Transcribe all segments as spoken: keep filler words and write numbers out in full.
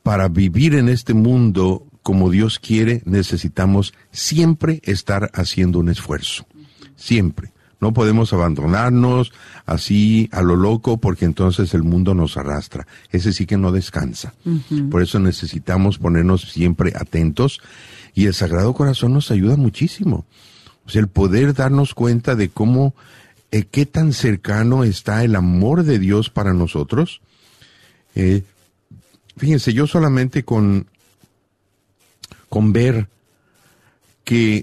para vivir en este mundo como Dios quiere, necesitamos siempre estar haciendo un esfuerzo. Siempre. No podemos abandonarnos así a lo loco, porque entonces el mundo nos arrastra. Ese sí que no descansa. Uh-huh. Por eso necesitamos ponernos siempre atentos, y el Sagrado Corazón nos ayuda muchísimo. O sea, el poder darnos cuenta de cómo, eh, qué tan cercano está el amor de Dios para nosotros. Eh, fíjense, yo solamente con, con ver que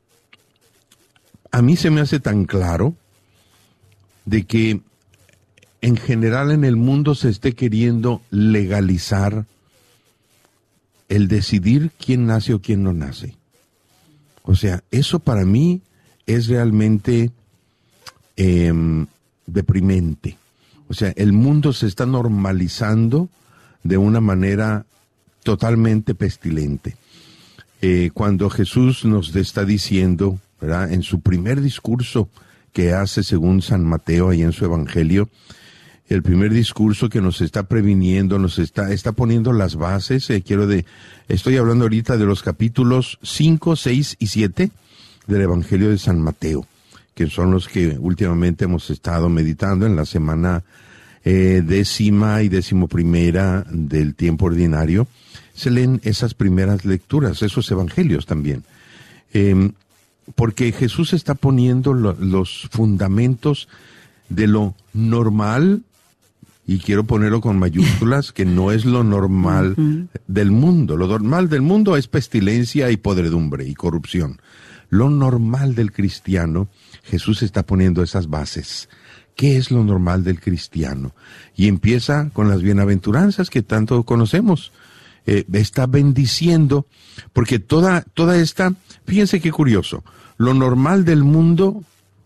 a mí se me hace tan claro de que en general en el mundo se esté queriendo legalizar el decidir quién nace o quién no nace. O sea, eso para mí es realmente eh, deprimente. O sea, el mundo se está normalizando de una manera totalmente pestilente. Eh, cuando Jesús nos está diciendo, ¿verdad?, en su primer discurso que hace según San Mateo ahí en su Evangelio, el primer discurso que nos está previniendo, nos está, está poniendo las bases, eh, quiero de, estoy hablando ahorita de los capítulos cinco, seis y siete del Evangelio de San Mateo, que son los que últimamente hemos estado meditando en la semana eh, décima y décimo primera del tiempo ordinario. Se leen esas primeras lecturas, esos evangelios también. Eh, porque Jesús está poniendo lo, los fundamentos de lo normal, y quiero ponerlo con mayúsculas, que no es lo normal uh-huh. del mundo. Lo normal del mundo es pestilencia y podredumbre y corrupción. Lo normal del cristiano, Jesús está poniendo esas bases. ¿Qué es lo normal del cristiano? Y empieza con las bienaventuranzas que tanto conocemos. Eh, está bendiciendo, porque toda, toda esta, fíjense qué curioso, lo normal del mundo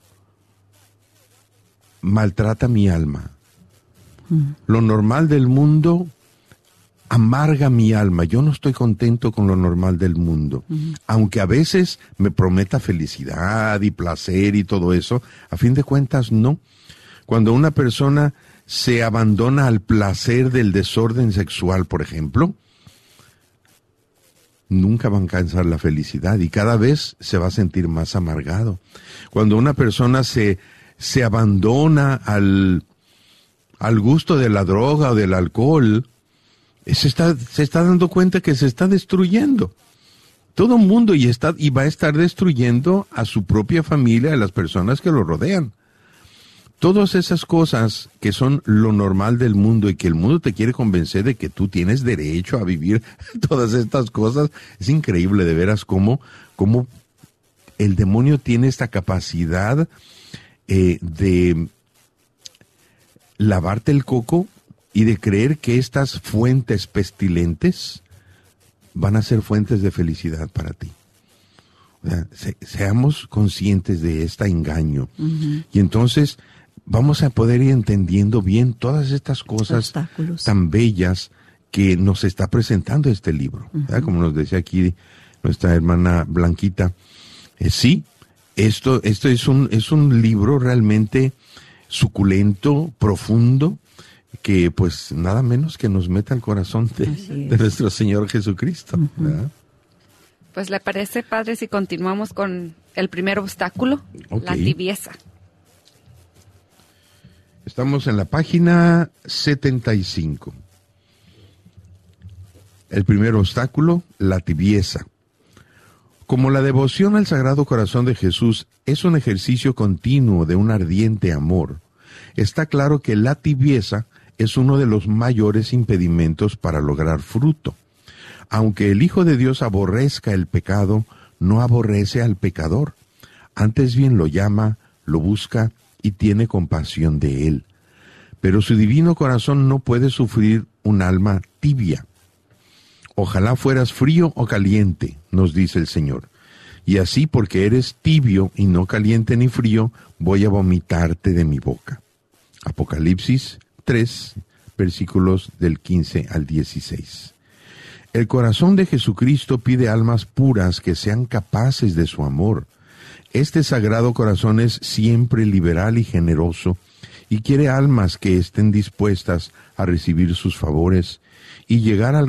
maltrata mi alma. Mm. Lo normal del mundo amarga mi alma. Yo no estoy contento con lo normal del mundo. Mm. Aunque a veces me prometa felicidad y placer y todo eso, a fin de cuentas no. Cuando una persona se abandona al placer del desorden sexual, por ejemplo, nunca va a alcanzar la felicidad y cada vez se va a sentir más amargado. Cuando una persona se, se abandona al, al gusto de la droga o del alcohol, se está, se está dando cuenta que se está destruyendo. Todo el mundo y, está, y va a estar destruyendo a su propia familia, a las personas que lo rodean. Todas esas cosas que son lo normal del mundo y que el mundo te quiere convencer de que tú tienes derecho a vivir todas estas cosas, es increíble de veras cómo, cómo el demonio tiene esta capacidad eh, de lavarte el coco y de creer que estas fuentes pestilentes van a ser fuentes de felicidad para ti. O sea, se, seamos conscientes de este engaño. Uh-huh. Y entonces vamos a poder ir entendiendo bien todas estas cosas tan bellas que nos está presentando este libro. Uh-huh. Como nos decía aquí nuestra hermana Blanquita, eh, sí, esto, esto es un, es un libro realmente suculento, profundo, que pues nada menos que nos meta al corazón de, de nuestro Señor Jesucristo. Uh-huh. ¿Verdad? Pues le parece, padre, si continuamos con el primer obstáculo, okay. La tibieza. Estamos en la página setenta y cinco. El primer obstáculo, la tibieza. Como la devoción al Sagrado Corazón de Jesús es un ejercicio continuo de un ardiente amor, está claro que la tibieza es uno de los mayores impedimentos para lograr fruto. Aunque el Hijo de Dios aborrezca el pecado, no aborrece al pecador. Antes bien lo llama, lo busca y tiene compasión de él. Pero su divino corazón no puede sufrir un alma tibia. Ojalá fueras frío o caliente, nos dice el Señor. Y así, porque eres tibio y no caliente ni frío, voy a vomitarte de mi boca. Apocalipsis tres, versículos del quince al dieciséis. El corazón de Jesucristo pide almas puras que sean capaces de su amor. Este sagrado corazón es siempre liberal y generoso, y quiere almas que estén dispuestas a recibir sus favores y llegar al